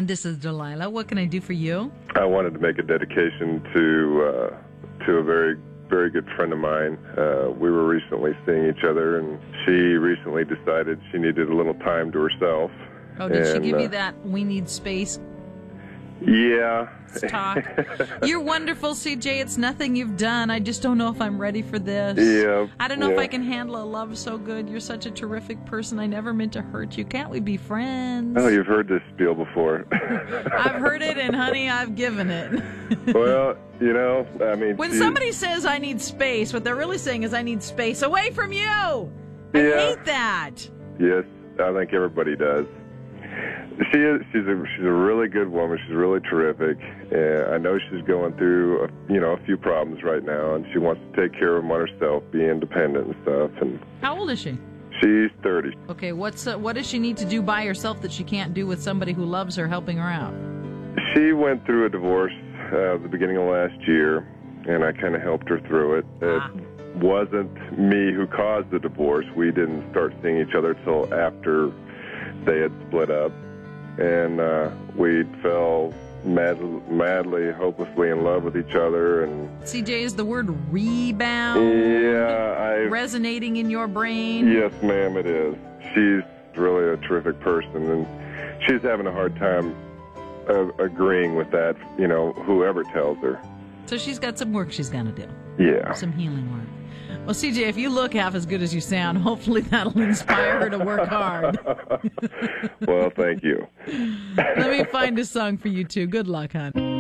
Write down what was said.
And this is Delilah. What can I do for you? I wanted to make a dedication to a very, very good friend of mine. We were recently seeing each other, and she recently decided she needed a little time to herself. Oh, did she give you that we need space Yeah. talk? You're wonderful, CJ. It's nothing you've done. I just don't know if I'm ready for this. Yeah. I don't know if I can handle a love so good. You're such a terrific person. I never meant to hurt you. Can't we be friends? Oh, you've heard this spiel before. I've heard it, and honey, I've given it. Well, you know, I mean... When somebody says I need space, what they're really saying is I need space away from you. I hate that. Yes, I think everybody does. She's a really good woman. She's really terrific. I know she's going through a few problems right now, and she wants to take care of them on herself, be independent and stuff. And how old is she? She's 30. Okay, what does she need to do by herself that she can't do with somebody who loves her helping her out? She went through a divorce at the beginning of last year, and I kind of helped her through it. It wasn't me who caused the divorce. We didn't start seeing each other till after they had split up, and we fell madly, hopelessly in love with each other. And CJ, is the word rebound resonating in your brain? Yes, ma'am, it is. She's really a terrific person, and she's having a hard time agreeing with that, whoever tells her. So she's got some work she's going to do. Yeah. Some healing work. Well, CJ, if you look half as good as you sound, hopefully that'll inspire her to work hard. Well, thank you. Let me find a song for you, too. Good luck, hon.